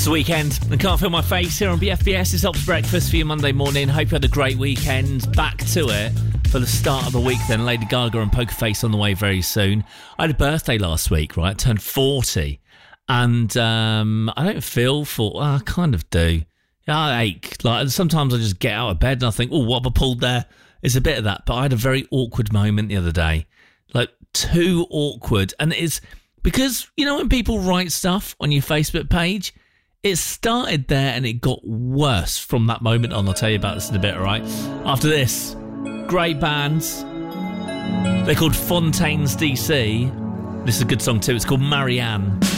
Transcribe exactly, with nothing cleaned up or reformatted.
the weekend. I can't feel my face here on B F B S. It's Ops Breakfast for you Monday morning. Hope you had a great weekend. Back to it for the start of the week then. Lady Gaga and Poker Face on the way very soon. I had a birthday last week, right? I turned forty. And um, I don't feel for... Well, I kind of do. Yeah, I ache. Like sometimes I just get out of bed and I think, oh, what have I pulled there? It's a bit of that. But I had a very awkward moment the other day. Like, too awkward. And it's... Because, you know, when people write stuff on your Facebook page, it started there and it got worse from that moment on. I'll tell you about this in a bit, all right? After this, great bands. They're called Fontaines D C. This is a good song too. It's called Marianne.